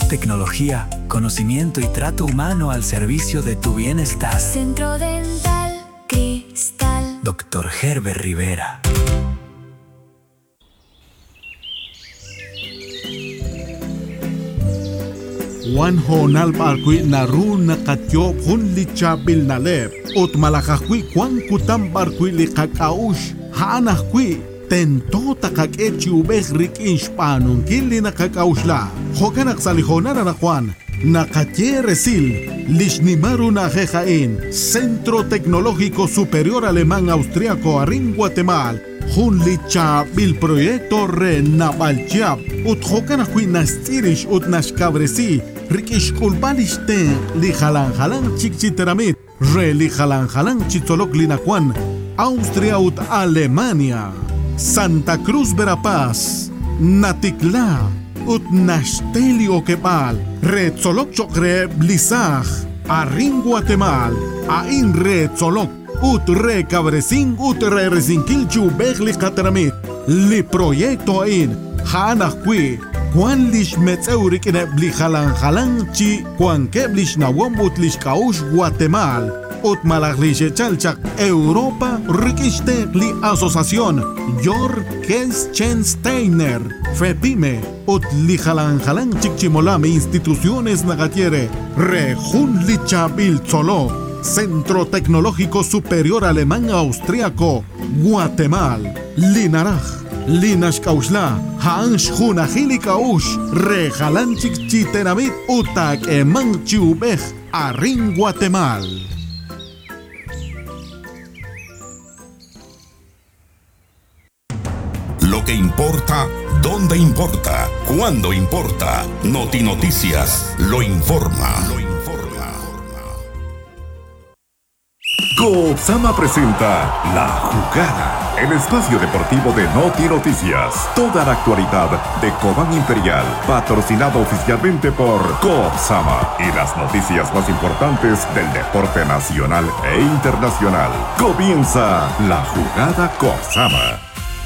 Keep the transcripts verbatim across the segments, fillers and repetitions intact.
Tecnología, conocimiento y trato humano al servicio de tu bienestar. Centro Dental Cristal. Doctor Herbert Rivera. Wan honal barkui naru nakatyo hun lichabil nalep. Ot malakakui kwan kutam barkui likakaush. Haanakui tento takakechi ubeh rik inshpanun kili nakakausla. Hokanak salihonara na kwan. Nakatye resil. Lishnimaru na jejain. Centro Tecnológico Superior Alemán Austriaco Arin Guatemala. Hun lichabil proyecto re nabalchiab. Ut hokanakui nastirish ut nashkabresi. Rikish kulbalishten li halan halan chikchiteramit. Re li halan halan chitzolok linakwan. Austria ut Alemania. Santa Cruz Verapaz. Natikla. Ut Nashtelio Kebal. Re tzolok chokre blisaj. Arin Guatemal. Ain re tzolok. Ut re cabresin ut re resinkil chubeg li kateramit. Li proyecto ain. Hanakwi. Kwan lish metzeurik ine bli halan halan chi. Kwan keblish nawom ut lish kaush Guatemal. Ut malaklish chalchak Europa rikishte li asociación Jor Kelschensteiner Fepime ut li halan halan chikchimolame instituciones nagatiere Rejun lichabil tzolo Centro Tecnológico Superior Alemán Austriaco Guatemala Linaraj Linash Kausla, Hansh Hunahili Kaush, Rejalanchik Chitenamit, Utak Eman Chiubej, Arin Guatemala. Lo que importa, dónde importa, cuándo importa. Noti Noticias lo informa. Lo informa. Coopsama presenta La Jugada, el espacio deportivo de Noti Noticias. Toda la actualidad de Cobán Imperial, patrocinado oficialmente por Coopsama y las noticias más importantes del deporte nacional e internacional. Comienza La Jugada Coopsama.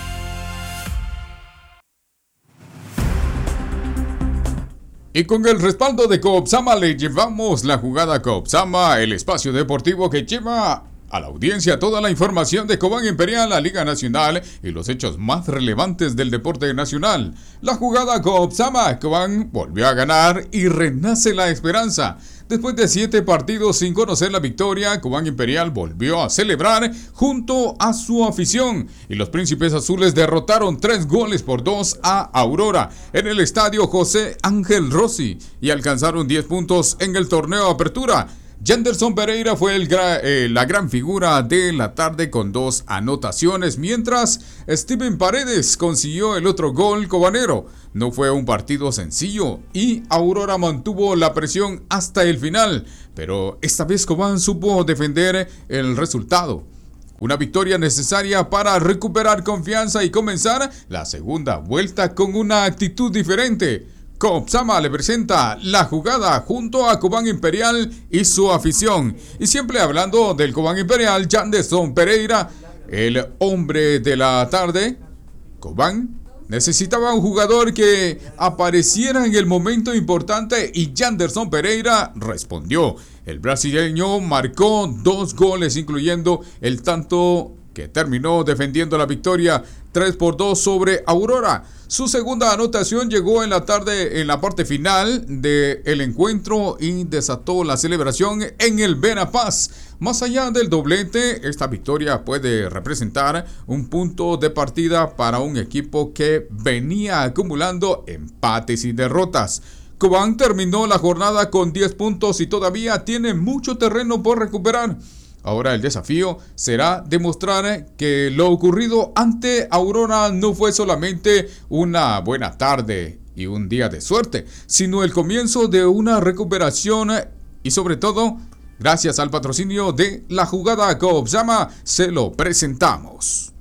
Y con el respaldo de Coopsama le llevamos La Jugada Coopsama, el espacio deportivo que lleva a la audiencia toda la información de Cobán Imperial, la Liga Nacional y los hechos más relevantes del deporte nacional. La Jugada Coopsama, Cobán volvió a ganar y renace la esperanza. Después de siete partidos sin conocer la victoria, Cobán Imperial volvió a celebrar junto a su afición y los Príncipes Azules derrotaron tres goles por dos a Aurora en el estadio José Ángel Rossi y alcanzaron diez puntos en el torneo Apertura. Janderson Pereira fue el gra eh, la gran figura de la tarde con dos anotaciones, mientras Steven Paredes consiguió el otro gol cobanero. No fue un partido sencillo y Aurora mantuvo la presión hasta el final, pero esta vez Cobán supo defender el resultado. Una victoria necesaria para recuperar confianza y comenzar la segunda vuelta con una actitud diferente. Coopsama le presenta La Jugada junto a Cobán Imperial y su afición. Y siempre hablando del Cobán Imperial, Janderson Pereira, el hombre de la tarde. Cobán necesitaba un jugador que apareciera en el momento importante y Janderson Pereira respondió. El brasileño marcó dos goles, incluyendo el tanto que terminó defendiendo la victoria tres por dos sobre Aurora. Su segunda anotación llegó en la tarde, en la parte final del encuentro y desató la celebración en el Benapaz. Más allá del doblete, esta victoria puede representar un punto de partida para un equipo que venía acumulando empates y derrotas. Cobán terminó la jornada con diez puntos y todavía tiene mucho terreno por recuperar. Ahora el desafío será demostrar que lo ocurrido ante Aurora no fue solamente una buena tarde y un día de suerte, sino el comienzo de una recuperación y sobre todo, gracias al patrocinio de La Jugada Coopsama, se lo presentamos.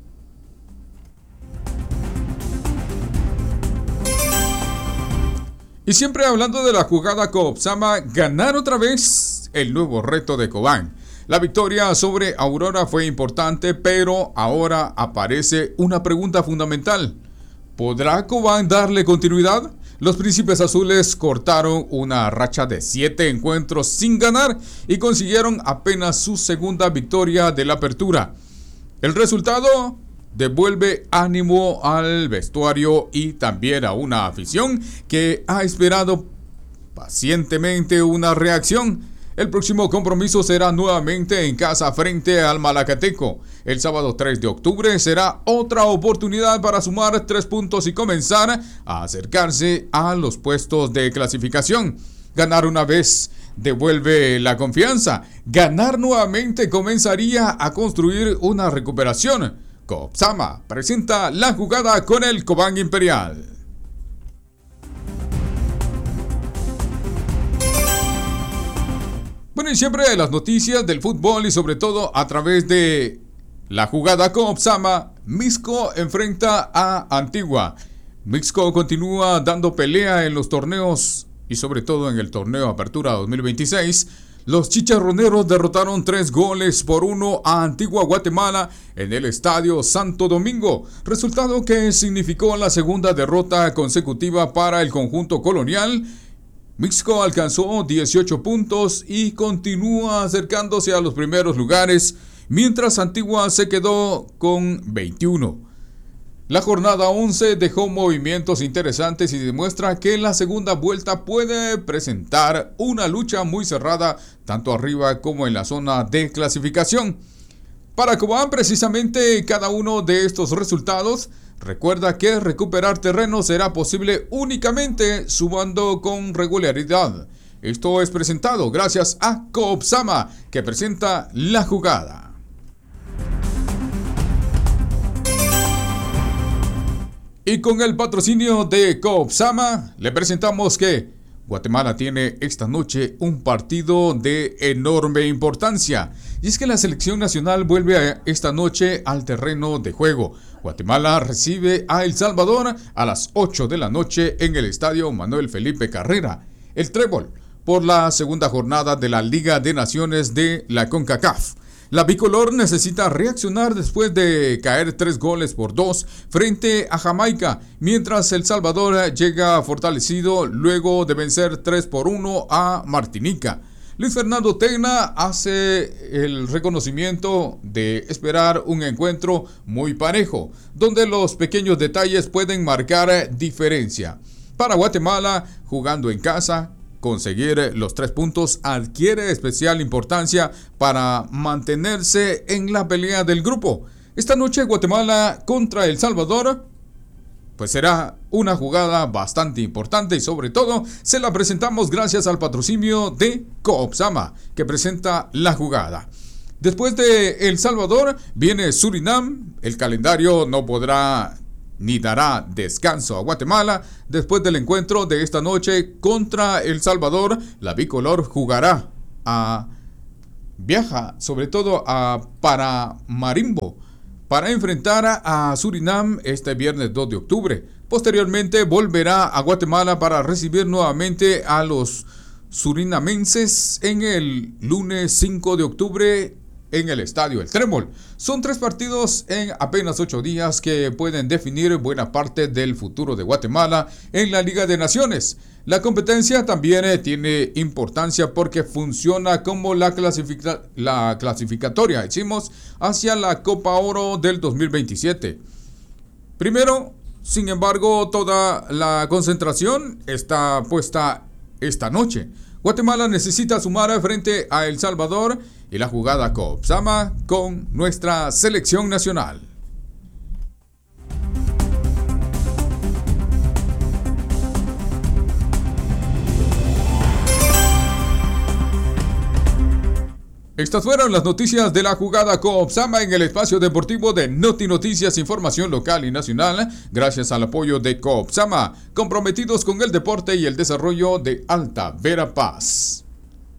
Y siempre hablando de La Jugada Coopsama, ganar otra vez el nuevo reto de Cobán. La victoria sobre Aurora fue importante, pero ahora aparece una pregunta fundamental. ¿Podrá Cobán darle continuidad? Los Príncipes Azules cortaron una racha de siete encuentros sin ganar y consiguieron apenas su segunda victoria de la apertura. El resultado devuelve ánimo al vestuario y también a una afición que ha esperado pacientemente una reacción. El próximo compromiso será nuevamente en casa frente al Malacateco. El sábado tres de octubre será otra oportunidad para sumar tres puntos y comenzar a acercarse a los puestos de clasificación. Ganar una vez devuelve la confianza. Ganar nuevamente comenzaría a construir una recuperación. Cobsama presenta la jugada con el Cobán Imperial. Bueno, y siempre las noticias del fútbol y sobre todo a través de la jugada Cobsama. Mixco enfrenta a Antigua. Mixco continúa dando pelea en los torneos y sobre todo en el torneo Apertura dos mil veintiséis. Los chicharroneros derrotaron tres goles por uno a Antigua Guatemala en el Estadio Santo Domingo, resultado que significó la segunda derrota consecutiva para el conjunto colonial. Mixco alcanzó dieciocho puntos y continúa acercándose a los primeros lugares, mientras Antigua se quedó con veintiuno. La jornada once dejó movimientos interesantes y demuestra que la segunda vuelta puede presentar una lucha muy cerrada, tanto arriba como en la zona de clasificación. Para Cobán, precisamente cada uno de estos resultados, recuerda que recuperar terreno será posible únicamente sumando con regularidad. Esto es presentado gracias a Cobsama, que presenta la jugada. Y con el patrocinio de Cobsama, le presentamos que Guatemala tiene esta noche un partido de enorme importancia. Y es que la selección nacional vuelve esta noche al terreno de juego. Guatemala recibe a El Salvador a las ocho de la noche en el Estadio Manuel Felipe Carrera. El Trébol, por la segunda jornada de la Liga de Naciones de la CONCACAF. La bicolor necesita reaccionar después de caer tres goles por dos frente a Jamaica, mientras El Salvador llega fortalecido luego de vencer tres por uno a Martinica. Luis Fernando Tena hace el reconocimiento de esperar un encuentro muy parejo, donde los pequeños detalles pueden marcar diferencia. Para Guatemala, jugando en casa, conseguir los tres puntos adquiere especial importancia para mantenerse en la pelea del grupo. Esta noche Guatemala contra El Salvador, pues será una jugada bastante importante y sobre todo se la presentamos gracias al patrocinio de Cobsama, que presenta la jugada. Después de El Salvador viene Surinam. El calendario no podrá ni dará descanso a Guatemala. Después del encuentro de esta noche contra El Salvador, la bicolor jugará a viaja sobre todo a Paramaribo para enfrentar a Surinam este viernes dos de octubre. Posteriormente volverá a Guatemala para recibir nuevamente a los surinamenses en el lunes cinco de octubre en el Estadio El Trébol. Son tres partidos en apenas ocho días que pueden definir buena parte del futuro de Guatemala en la Liga de Naciones. La competencia también tiene importancia porque funciona como la, clasifica- la clasificatoria, decimos, hacia la Copa Oro del dos mil veintisiete. Primero, sin embargo, toda la concentración está puesta esta noche. Guatemala necesita sumar frente a El Salvador y la jugada Cobsama con nuestra selección nacional. Estas fueron las noticias de la jugada Cobsama en el espacio deportivo de Noti Noticias, información local y nacional, gracias al apoyo de Cobsama, comprometidos con el deporte y el desarrollo de Alta Verapaz.